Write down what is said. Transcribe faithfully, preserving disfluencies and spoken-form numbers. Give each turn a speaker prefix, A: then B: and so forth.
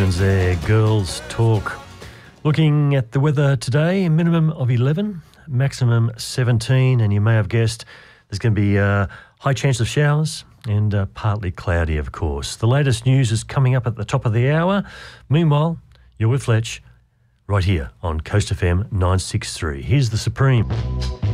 A: Stevens there, Girls Talk. Looking at the weather today, a minimum of eleven, maximum seventeen, and you may have guessed there's going to be a high chance of showers and uh, partly cloudy, of course. The latest news is coming up at the top of the hour. Meanwhile, you're with Fletch right here on Coast F M nine six three. Here's the Supreme.